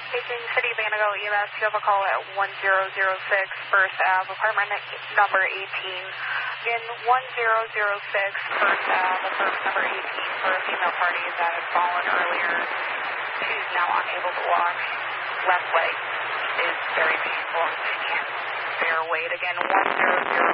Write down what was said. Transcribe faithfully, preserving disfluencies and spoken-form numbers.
Beijing City, Banago E M S, you have a call at one zero zero six First Ave, apartment number eighteen. In one zero zero six First Ave, apartment number eighteen, for a female party that had fallen earlier. She's now unable to walk. Left leg is very painful. She can't bear weight. Again, one zero zero